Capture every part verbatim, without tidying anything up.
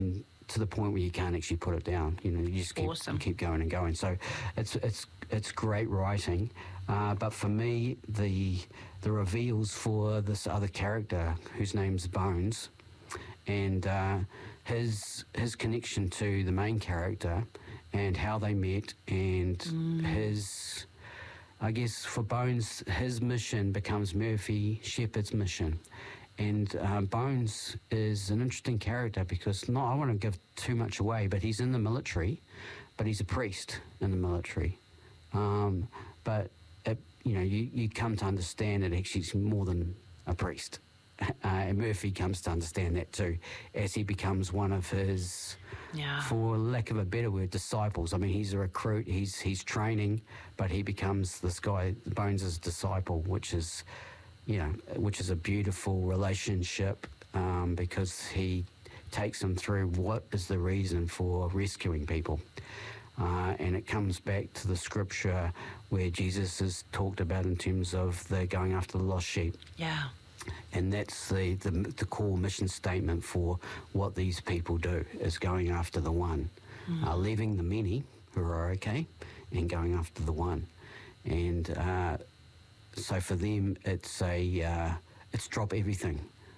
to the point where you can't actually put it down. You know, you just keep, Awesome. keep going and going. So it's it's it's great writing. Uh, but for me, the the reveals for this other character whose name's Bones, and uh, his his connection to the main character, and how they met, and Mm. his, I guess for Bones, his mission becomes Murphy Shepherd's mission. And uh, Bones is an interesting character because, not, I want to give too much away, but he's in the military, but he's a priest in the military. Um, but, it, you know, you, you come to understand that actually he's more than a priest. Uh, and Murphy comes to understand that too, as he becomes one of his, Yeah. for lack of a better word, disciples. I mean, he's a recruit, he's he's training, but he becomes this guy, Bones' disciple, which is, you know, which is a beautiful relationship, um, because he takes him through what is the reason for rescuing people. Uh, and it comes back to the scripture where Jesus is talked about in terms of the going after the lost sheep. Yeah. And that's the, the, the core mission statement for what these people do, is going after the one. Mm. Uh, leaving the many who are okay and going after the one. And uh, so for them, it's a uh, it's drop everything.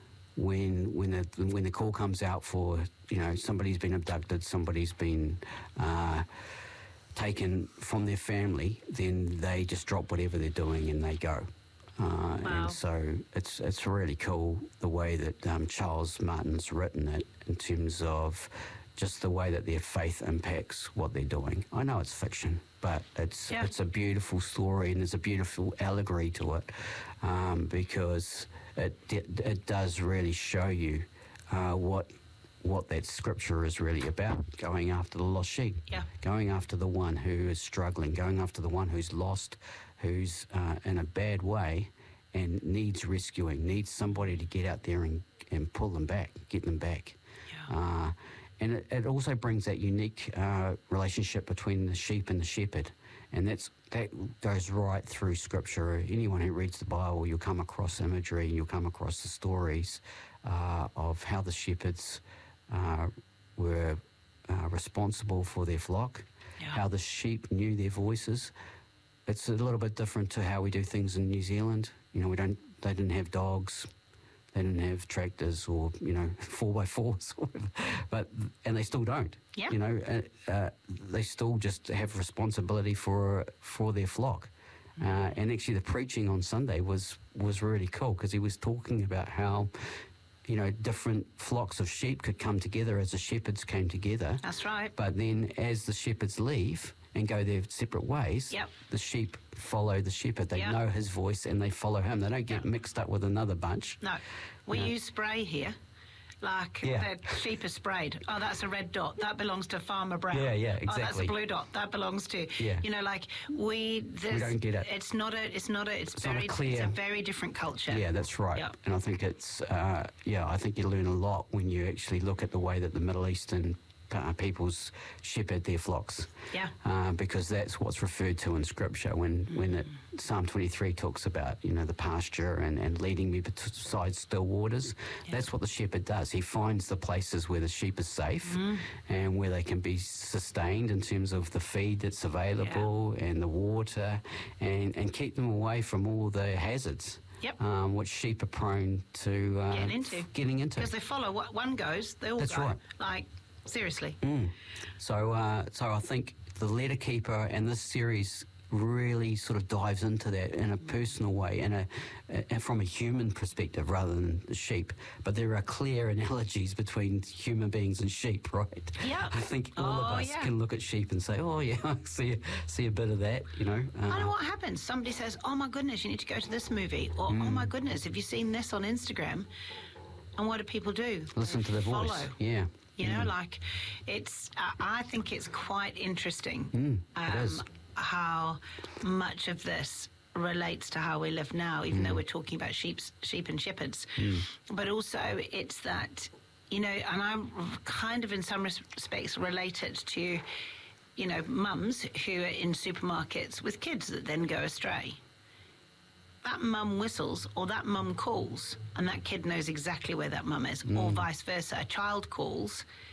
When when the when the call comes out for, you know, somebody's been abducted, somebody's been uh, taken from their family, then they just drop whatever they're doing and they go. Uh, Wow. And so it's it's really cool the way that um, Charles Martin's written it, in terms of just the way that their faith impacts what they're doing. I know it's fiction, but it's Yeah. it's a beautiful story, and there's a beautiful allegory to it, um, because it, it it does really show you uh, what what that scripture is really about, going after the lost sheep, Yeah. going after the one who is struggling, going after the one who's lost, who's uh, in a bad way and needs rescuing, needs somebody to get out there and, and pull them back, get them back. Yeah. Uh, and it, it also brings that unique uh, relationship between the sheep and the shepherd. And that's that goes right through Scripture. Anyone who reads the Bible, you'll come across imagery, you'll come across the stories uh, of how the shepherds uh, were uh, responsible for their flock, Yeah. how the sheep knew their voices. It's a little bit different to how we do things in New Zealand. You know, we don't. They didn't have dogs. They didn't have tractors or, you know, four by fours, but and they still don't. Yeah. You know, uh, uh, they still just have responsibility for for their flock. Uh, and actually, the preaching on Sunday was was really cool, because he was talking about how, you know, different flocks of sheep could come together as the shepherds came together. That's right. But then, as the shepherds leave and go their separate ways, Yep. the sheep follow the shepherd. They Yep. know his voice and they follow him. They don't get Yep. mixed up with another bunch. No, we No. use spray here. Like, Yeah. the sheep are sprayed. Oh, that's a red dot. That belongs to Farmer Brown. Yeah, yeah, Oh, that's a exactly. blue dot. That belongs to. Yeah. You know, like we. There's, don't get it. It's not a. It's not a. It's, It's not a very. clear- It's a very different culture. Yeah, that's right. Yep. And I think it's, uh, yeah, I think you learn a lot when you actually look at the way that the Middle Eastern uh, peoples shepherd their flocks. Yeah. Uh, because that's what's referred to in Scripture when, when it, Psalm twenty-three talks about, you know, the pasture and, and leading me beside still waters. Yeah. That's what the shepherd does. He finds the places where the sheep is safe and where they can be sustained in terms of the feed that's available and the water, and, and keep them away from all the hazards. Yep. Um, which sheep are prone to uh, Getting into. Getting into. Because they follow what one goes, they all That's go. right. Like, seriously. Mm. So, uh, so I think the Letter Keeper and this series really sort of dives into that in a personal way and a, a, from a human perspective rather than the sheep. But there are clear analogies between human beings and sheep, right? Yeah. I think all Oh, of us yeah. can look at sheep and say, "Oh yeah, I see see a bit of that," you know. Uh, I know what happens. Somebody says, "Oh my goodness, you need to go to this movie," or "Oh my goodness, have you seen this on Instagram?" And what do people do? listen to the Follow. voice. Yeah. You know, like it's. Uh, I think it's quite interesting Mm, it is. how much of this relates to how we live now, even though we're talking about sheep's, sheep and shepherds. But also, it's that, you know, and I'm kind of in some respects related to, you know, mums who are in supermarkets with kids that then go astray. That mum whistles or that mum calls and that kid knows exactly where that mum is, or vice versa. A child calls